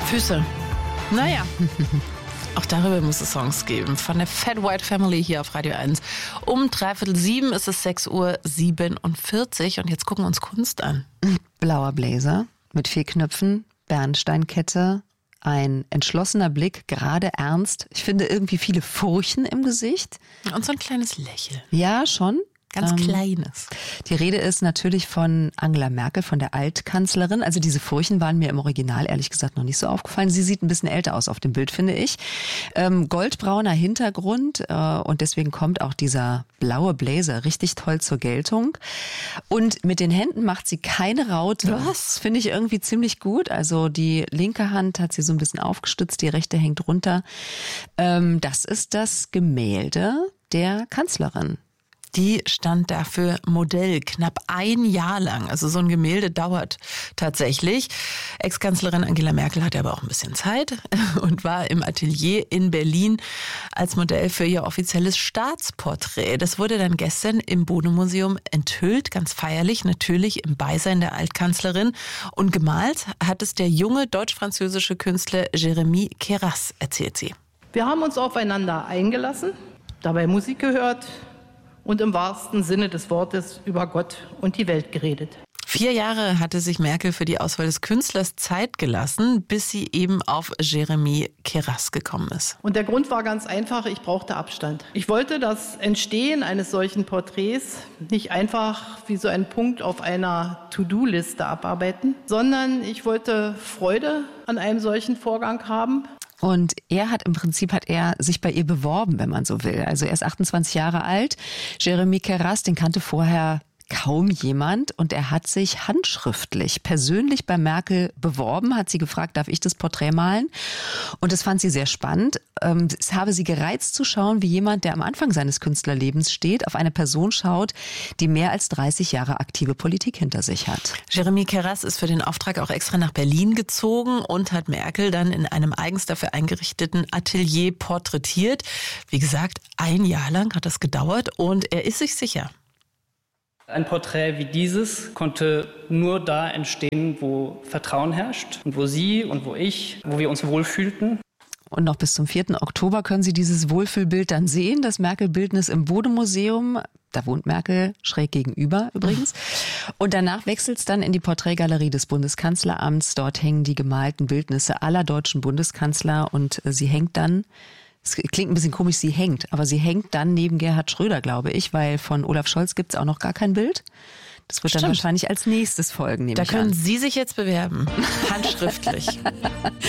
Füße. Naja, auch darüber muss es Songs geben. Von der Fat White Family hier auf Radio 1. Um 6:45 ist es 6:47 Uhr und jetzt gucken wir uns Kunst an. Blauer Blazer mit 4 Knöpfen, Bernsteinkette, ein entschlossener Blick, gerade ernst. Ich finde irgendwie viele Furchen im Gesicht. Und so ein kleines Lächeln. Ja, schon. Ganz kleines. Die Rede ist natürlich von Angela Merkel, von der Altkanzlerin. Also diese Furchen waren mir im Original ehrlich gesagt noch nicht so aufgefallen. Sie sieht ein bisschen älter aus auf dem Bild, finde ich. Goldbrauner Hintergrund und deswegen kommt auch dieser blaue Blazer richtig toll zur Geltung. Und mit den Händen macht sie keine Raute. Was? Finde ich irgendwie ziemlich gut. Also die linke Hand hat sie so ein bisschen aufgestützt, die rechte hängt runter. Das ist das Gemälde der Kanzlerin. Die stand dafür Modell knapp ein Jahr lang. Also so ein Gemälde dauert tatsächlich. Ex-Kanzlerin Angela Merkel hatte aber auch ein bisschen Zeit und war im Atelier in Berlin als Modell für ihr offizielles Staatsporträt. Das wurde dann gestern im Bode-Museum enthüllt, ganz feierlich, natürlich im Beisein der Altkanzlerin. Und gemalt hat es der junge deutsch-französische Künstler Jérémy Queyras, erzählt sie. Wir haben uns aufeinander eingelassen, dabei Musik gehört und im wahrsten Sinne des Wortes über Gott und die Welt geredet. 4 Jahre hatte sich Merkel für die Auswahl des Künstlers Zeit gelassen, bis sie eben auf Jérémy Queyras gekommen ist. Und der Grund war ganz einfach, ich brauchte Abstand. Ich wollte das Entstehen eines solchen Porträts nicht einfach wie so ein Punkt auf einer To-Do-Liste abarbeiten, sondern ich wollte Freude an einem solchen Vorgang haben. Und hat er sich bei ihr beworben, wenn man so will. Also er ist 28 Jahre alt. Jérémy Queyras, den kannte vorher kaum jemand und er hat sich handschriftlich persönlich bei Merkel beworben, hat sie gefragt, darf ich das Porträt malen? Und das fand sie sehr spannend. Es habe sie gereizt zu schauen, wie jemand, der am Anfang seines Künstlerlebens steht, auf eine Person schaut, die mehr als 30 Jahre aktive Politik hinter sich hat. Jérémy Queyras ist für den Auftrag auch extra nach Berlin gezogen und hat Merkel dann in einem eigens dafür eingerichteten Atelier porträtiert. Wie gesagt, 1 Jahr lang hat das gedauert und er ist sich sicher. Ein Porträt wie dieses konnte nur da entstehen, wo Vertrauen herrscht und wo Sie und wo wir uns wohlfühlten. Und noch bis zum 4. Oktober können Sie dieses Wohlfühlbild dann sehen, das Merkel-Bildnis im Bode-Museum. Da wohnt Merkel schräg gegenüber übrigens. Und danach wechselt es dann in die Porträtgalerie des Bundeskanzleramts. Dort hängen die gemalten Bildnisse aller deutschen Bundeskanzler und sie hängt dann, es klingt ein bisschen komisch, sie hängt dann neben Gerhard Schröder, glaube ich, weil von Olaf Scholz gibt es auch noch gar kein Bild. Das wird dann wahrscheinlich als nächstes folgen, nehme ich an. Da können Sie sich jetzt bewerben, handschriftlich.